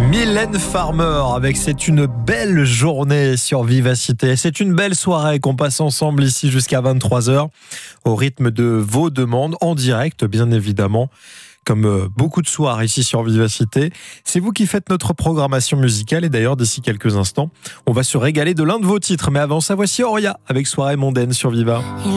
Mylène Farmer avec C'est une belle journée sur Vivacité. C'est une belle soirée qu'on passe ensemble ici jusqu'à 23h au rythme de vos demandes en direct, bien évidemment. Comme beaucoup de soirs ici sur Vivacité. C'est vous qui faites notre programmation musicale et d'ailleurs d'ici quelques instants, on va se régaler de l'un de vos titres. Mais avant ça, voici Auria avec Soirée mondaine sur Viva.